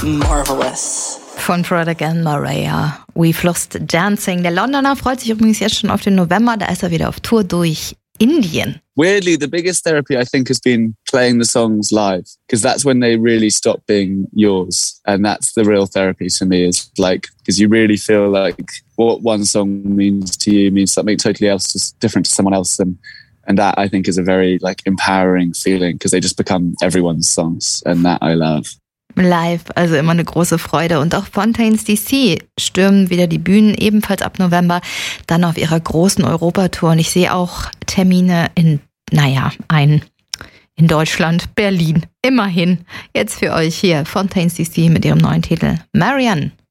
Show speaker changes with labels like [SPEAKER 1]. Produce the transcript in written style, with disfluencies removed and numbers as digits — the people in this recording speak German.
[SPEAKER 1] marvelous.
[SPEAKER 2] Von Frederick and Mariah, We've Lost Dancing. Der Londoner freut sich übrigens jetzt schon auf den November, da ist er wieder auf Tour durch Indien.
[SPEAKER 3] Weirdly, the biggest therapy I think has been playing the songs live, because that's when they really stop being yours, and that's the real therapy to me, is like, because you really feel like what one song means to you means something totally else, just different to someone else, and that I think is a very like empowering feeling, because they just become everyone's songs, and that I love.
[SPEAKER 2] Live, also immer eine große Freude. Und auch Fontaines DC stürmen wieder die Bühnen, ebenfalls ab November, dann auf ihrer großen Europatour. Und ich sehe auch Termine in Deutschland, Berlin. Immerhin. Jetzt für euch hier Fontaines DC mit ihrem neuen Titel Marianne.